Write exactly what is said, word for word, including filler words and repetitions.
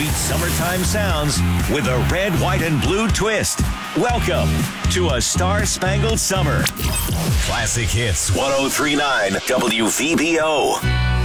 sweet summertime sounds with a red, white, and blue twist. Welcome to A Star-Spangled Summer. Classic Hits one oh three point nine W V B O.